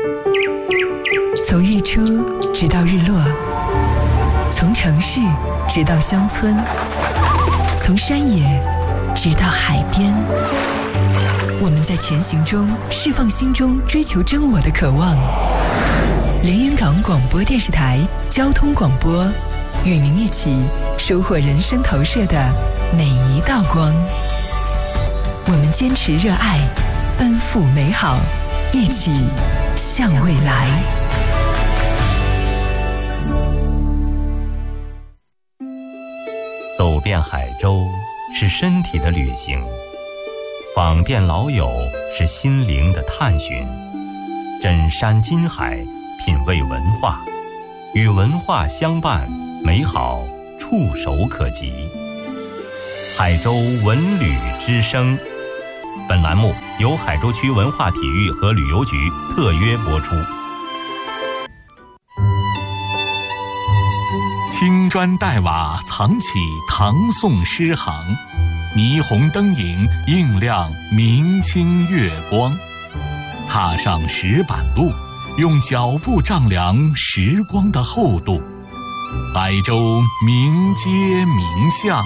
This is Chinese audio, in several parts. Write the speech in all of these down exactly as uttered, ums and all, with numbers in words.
从日出直到日落，从城市直到乡村，从山野直到海边，我们在前行中释放心中追求真我的渴望。连云港广播电视台交通广播，与您一起收获人生投射的每一道光。我们坚持热爱，奔赴美好，一起向未来。 走遍海州是身体的旅行，访遍老友是心灵的探寻，枕山金海，品味文化，与文化相伴，美好触手可及。海州文旅之声，本栏目由海州区文化体育和旅游局特约播出。 青砖黛瓦藏起唐宋诗行，霓虹灯影映亮明清月光。踏上石板路，用脚步丈量时光的厚度。海州名街名巷。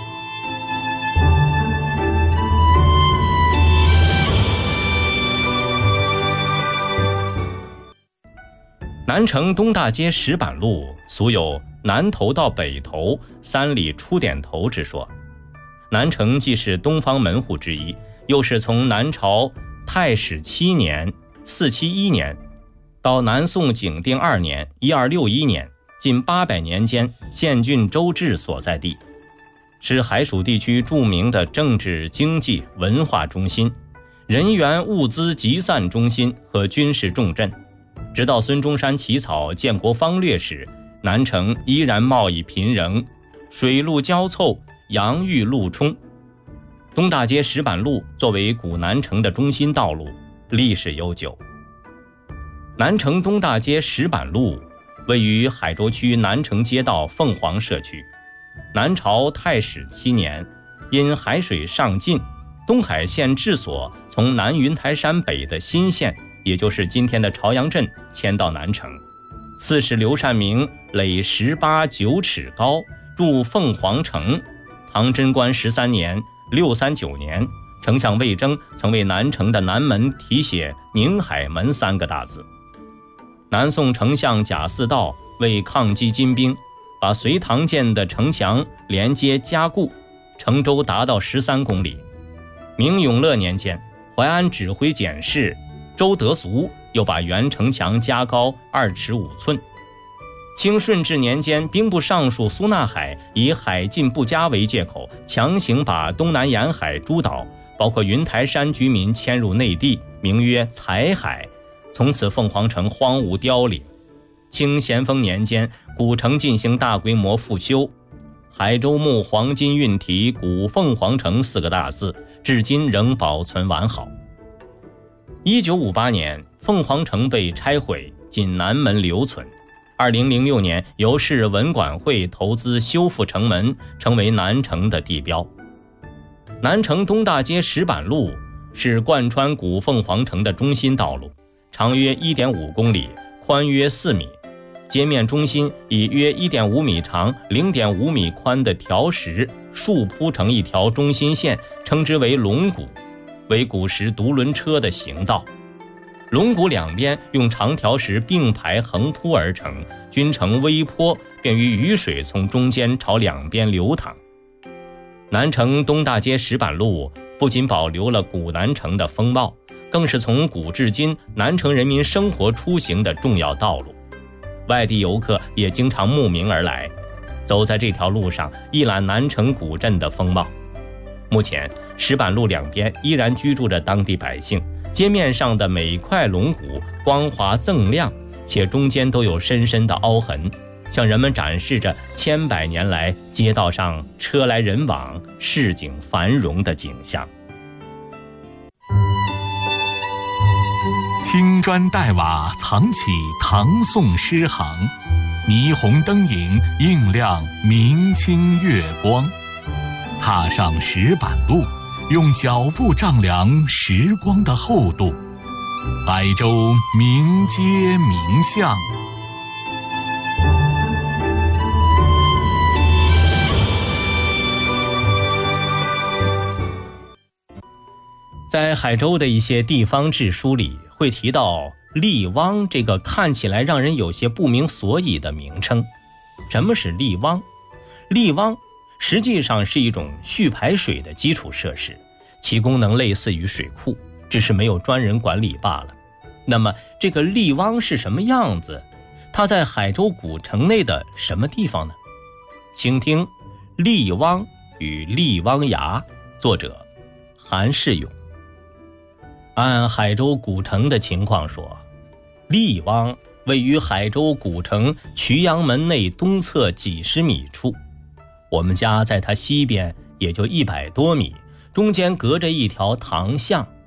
南城东大街石板路俗有南头到北头三里出点头之说。南城既是东方门户之一，又是从南朝太史七年四七一年到南宋景定二年一二六一年近八百年间县郡州治所在地，是海蜀地区著名的政治经济文化中心，人员物资集散中心和军事重镇。直到孙中山起草建国方略时，南城依然贸易频仍，水陆交凑，洋裕陆冲。东大街石板路作为古南城的中心道路，历史悠久。南城东大街石板路位于海州区南城街道凤凰社区。南朝太史七年，因海水上进，东海县治所从南云台山北的新县，也就是今天的朝阳镇迁到南城。刺史刘善明垒十八九尺高，筑凤凰城。唐贞观十三年六三九年，丞相魏征曾为南城的南门题写宁海门三个大字。南宋丞相贾似道为抗击金兵，把隋唐建的城墙连接加固，城周达到十三公里。明永乐年间，淮安指挥检事周德俗又把原城墙加高二尺五寸。清顺治年间，兵部尚书苏纳海以海禁不佳为借口，强行把东南沿海诸岛，包括云台山居民迁入内地，名曰采海。从此凤凰城荒芜凋零。清咸丰年间，古城进行大规模复修，海州木黄金运题古凤凰城四个大字至今仍保存完好。一九五八年，凤凰城被拆毁，仅南门留存。二零零六年，由市文管会投资修复城门，成为南城的地标。南城东大街石板路是贯穿古凤凰城的中心道路，长约 一点五公里，宽约四米。街面中心以约 一点五米长、零点五米宽的条石竖铺成一条中心线，称之为龙骨，为古时独轮车的行道。龙骨两边用长条石并排横铺而成，均呈微坡，便于雨水从中间朝两边流淌。南城东大街石板路不仅保留了古南城的风貌，更是从古至今南城人民生活出行的重要道路。外地游客也经常慕名而来，走在这条路上一览南城古镇的风貌。目前石板路两边依然居住着当地百姓，街面上的每块龙骨光滑锃亮，且中间都有深深的凹痕，向人们展示着千百年来街道上车来人往、市井繁荣的景象。 青砖黛瓦藏起唐宋诗行，霓虹灯影映亮明清月光。踏上石板路，用脚步丈量时光的厚度。 海州名街名巷。 在海州的一些地方志书里会提到荔汪这个看起来让人有些不明所以的名称。什么是荔汪？荔汪实际上是一种蓄排水的基础设施，其功能类似于水库，只是没有专人管理罢了。那么这个荔汪是什么样子？它在海州古城内的什么地方呢？请听《荔汪与荔汪崖》，作者韩世勇。按海州古城的情况说，荔汪位于海州古城渠阳门内东侧几十米处，我们家在它西边也就一百多米，中间隔着一条塘巷，